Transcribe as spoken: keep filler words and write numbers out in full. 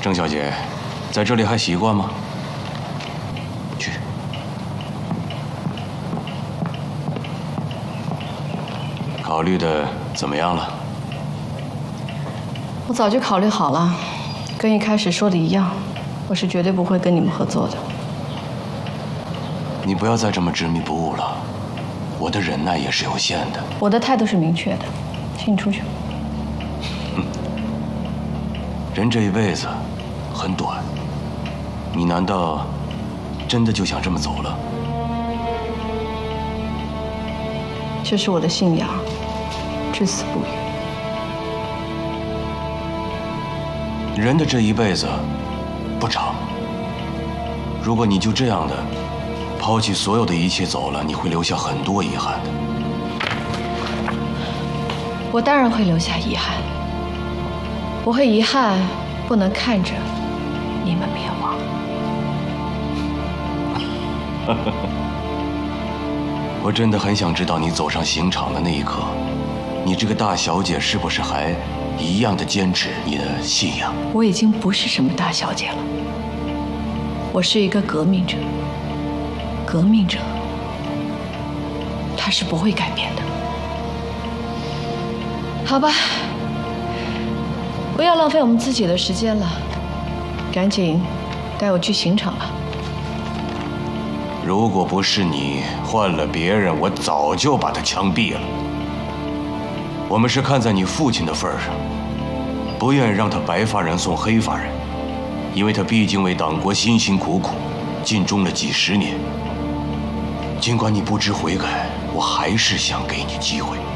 郑小姐，在这里还习惯吗？去。考虑的怎么样了？ 我早就考虑好了，跟一开始说的一样，我是绝对不会跟你们合作的。 你不要再这么执迷不悟了，我的忍耐也是有限的。 我的态度是明确的，请你出去。 嗯，人这一辈子很短，你难道真的就想这么走了？ 这是我的信仰，至死不渝。 人的这一辈子不长，如果你就这样的抛弃所有的一切走了，你会留下很多遗憾的。 我当然会留下遗憾，我会遗憾不能看着你们灭亡。 我真的很想知道你走上刑场的那一刻，你这个大小姐是不是还一样的坚持你的信仰？ 我已经不是什么大小姐了，我是一个革命者。革命者，他是不会改变的。好吧，不要浪费我们自己的时间了，赶紧带我去刑场吧。 如果不是你，换了别人，我早就把他枪毙了。我们是看在你父亲的份上，不愿意让他白发人送黑发人，因为他毕竟为党国辛辛苦苦尽忠了几十年。尽管你不知悔改，我还是想给你机会。